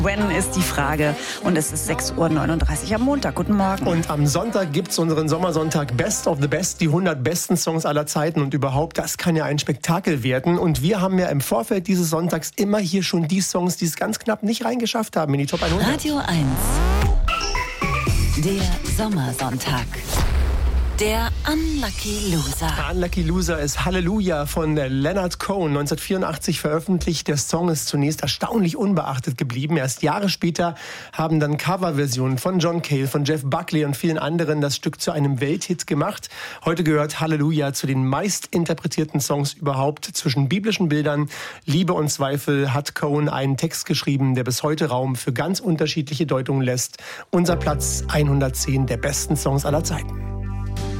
When ist die Frage und es ist 6:39 Uhr am Montag. Guten Morgen. Und am Sonntag gibt's unseren Sommersonntag Best of the Best, die 100 besten Songs aller Zeiten und überhaupt, das kann ja ein Spektakel werden. Und wir haben ja im Vorfeld dieses Sonntags immer hier schon die Songs, die es ganz knapp nicht reingeschafft haben in die Top 100. Radio 1, der Sommersonntag. Der Unlucky Loser. Der Unlucky Loser ist Halleluja von Leonard Cohen, 1984 veröffentlicht. Der Song ist zunächst erstaunlich unbeachtet geblieben. Erst Jahre später haben dann Coverversionen von John Cale, von Jeff Buckley und vielen anderen das Stück zu einem Welthit gemacht. Heute gehört Halleluja zu den meistinterpretierten Songs überhaupt. Zwischen biblischen Bildern, Liebe und Zweifel hat Cohen einen Text geschrieben, der bis heute Raum für ganz unterschiedliche Deutungen lässt. Unser Platz 110 der besten Songs aller Zeiten.